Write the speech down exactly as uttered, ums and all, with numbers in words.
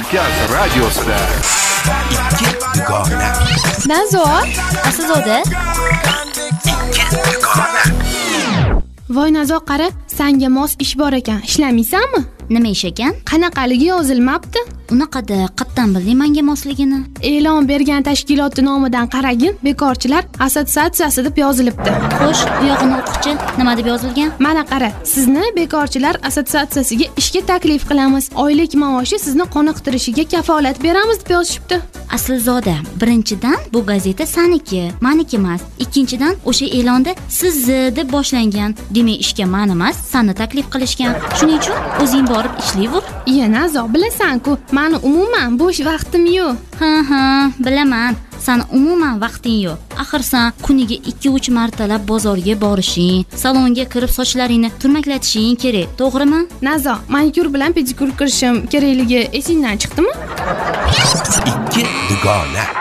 Markaz radiosida ikki dugona. Nazo, Aslzoda. ikki dugona. voy Nazo qara, senga mos ish bor ekan, ishlamaysanmi? Nima ish ekan? Qanaqaligi yozilmabdi? Unaqada qattan bilding menga mosligini? E'lon bergan tashkilot nomidan qaragin, bekorchilar assotsiatsiyasi deb yozilibdi. Xo'sh, u yog'ini o'qichi, nima deb yozilgan? Mana qara, sizni bekorchilar assotsiatsiyasiga ishga taklif qilamiz. Oylik maoshi sizni qoniqtirishiga kafolat beramiz deb yozishibdi. Aslzoda, birinchidan bu gazeta saniki, meniki emas. Ikkinchidan o'sha e'londa sizni deb boshlangan. Demak, ishga men emas, seni taklif qilishgan. Shuning uchun o'zing borib ishlayver. Iya Nazo, bilasan-ku, meni umuman bo'sh vaqtim yo'q. Ha ha, bilaman. Sen umuman vaqting yo'q. Axir sen kuniga ikki uch martalab bozorga borishing, salonga kirib sochlaringni turmaklatishing kerak, to'g'rimi? Nazo, manikyur bilan pedikyur qilishim kerakligi esingdan chiqdimi? ikki dugona.